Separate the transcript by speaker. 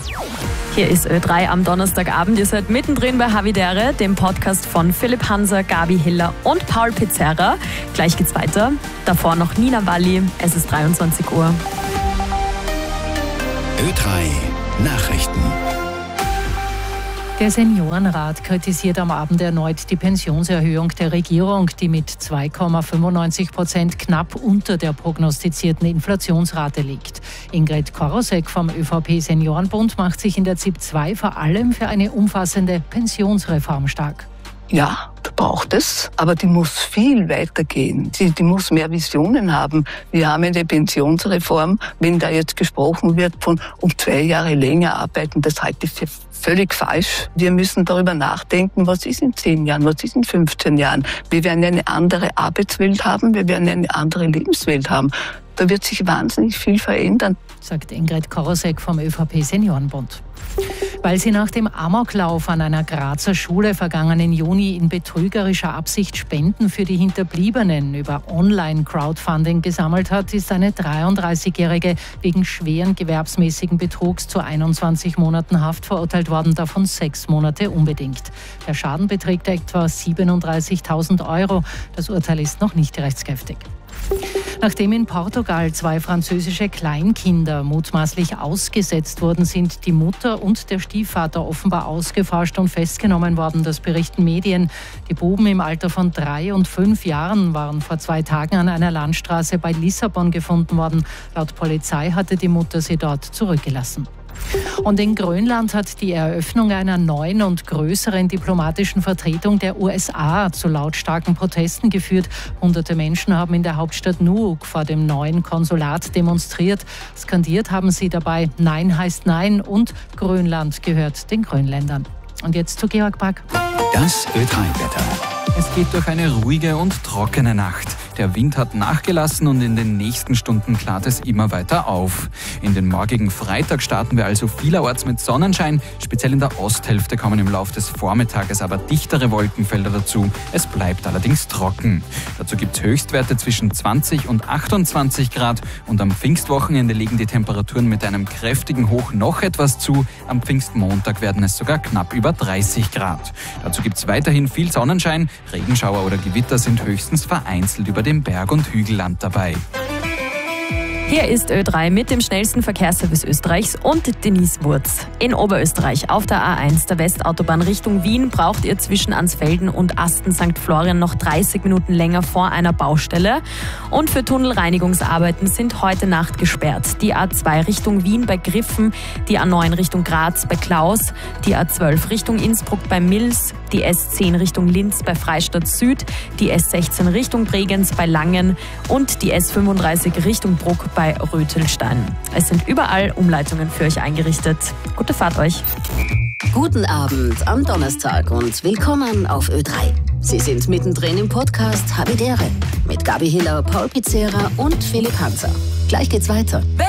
Speaker 1: Hier ist Ö3 am Donnerstagabend. Ihr seid mittendrin bei Havidere, dem Podcast von Philipp Hanser, Gabi Hiller und Paul Pizzerra. Gleich geht's weiter. Davor noch Nina Walli. Es ist 23 Uhr.
Speaker 2: Ö3 Nachrichten.
Speaker 3: Der Seniorenrat kritisiert am Abend erneut die Pensionserhöhung der Regierung, die mit 2,95% knapp unter der prognostizierten Inflationsrate liegt. Ingrid Korosek vom ÖVP-Seniorenbund macht sich in der ZIP 2 vor allem für eine umfassende Pensionsreform stark.
Speaker 4: Ja, da braucht es, aber die muss viel weiter gehen. Die muss mehr Visionen haben. Wir haben eine Pensionsreform, wenn da jetzt gesprochen wird von um 2 Jahre länger arbeiten, das halte ich für völlig falsch. Wir müssen darüber nachdenken, was ist in 10 Jahren, was ist in 15 Jahren. Wir werden eine andere Arbeitswelt haben, wir werden eine andere Lebenswelt haben. Da wird sich wahnsinnig viel verändern,
Speaker 3: sagt Ingrid Korosek vom ÖVP-Seniorenbund. Weil sie nach dem Amoklauf an einer Grazer Schule vergangenen Juni in betrügerischer Absicht Spenden für die Hinterbliebenen über Online-Crowdfunding gesammelt hat, ist eine 33-Jährige wegen schweren gewerbsmäßigen Betrugs zu 21 Monaten Haft verurteilt worden, davon 6 Monate unbedingt. Der Schaden beträgt etwa 37.000 Euro. Das Urteil ist noch nicht rechtskräftig. Nachdem in Portugal 2 französische Kleinkinder mutmaßlich ausgesetzt worden sind, die Mutter und der Stiefvater offenbar ausgeforscht und festgenommen worden, das berichten Medien. Die Buben im Alter von 3 und 5 Jahren waren vor 2 Tagen an einer Landstraße bei Lissabon gefunden worden. Laut Polizei hatte die Mutter sie dort zurückgelassen. Und in Grönland hat die Eröffnung einer neuen und größeren diplomatischen Vertretung der USA zu lautstarken Protesten geführt. Hunderte Menschen haben in der Hauptstadt Nuuk vor dem neuen Konsulat demonstriert. Skandiert haben sie dabei "Nein heißt Nein" und "Grönland gehört den Grönländern". Und jetzt zu Georg Back.
Speaker 2: Das Ö3-Wetter.
Speaker 5: Es geht durch eine ruhige und trockene Nacht. Der Wind hat nachgelassen und in den nächsten Stunden klart es immer weiter auf. In den morgigen Freitag starten wir also vielerorts mit Sonnenschein. Speziell in der Osthälfte kommen im Laufe des Vormittages aber dichtere Wolkenfelder dazu. Es bleibt allerdings trocken. Dazu gibt es Höchstwerte zwischen 20 und 28 Grad. Und am Pfingstwochenende legen die Temperaturen mit einem kräftigen Hoch noch etwas zu. Am Pfingstmontag werden es sogar knapp über 30 Grad. Dazu gibt es weiterhin viel Sonnenschein. Regenschauer oder Gewitter sind höchstens vereinzelt über dem Berg- und Hügelland dabei.
Speaker 1: Hier ist Ö3 mit dem schnellsten Verkehrsservice Österreichs und Denise Wurz. In Oberösterreich auf der A1 der Westautobahn Richtung Wien braucht ihr zwischen Ansfelden und Asten St. Florian noch 30 Minuten länger vor einer Baustelle. Und für Tunnelreinigungsarbeiten sind heute Nacht gesperrt. Die A2 Richtung Wien bei Griffen, die A9 Richtung Graz bei Klaus, die A12 Richtung Innsbruck bei Mils, die S10 Richtung Linz bei Freistadt Süd, die S16 Richtung Bregenz bei Langen und die S35 Richtung Bruck bei Rötelstein. Es sind überall Umleitungen für euch eingerichtet. Gute Fahrt euch.
Speaker 6: Guten Abend am Donnerstag und willkommen auf Ö3. Sie sind mittendrin im Podcast Havidere mit Gabi Hiller, Paul Pizzerra und Philipp Hanser. Gleich geht's weiter.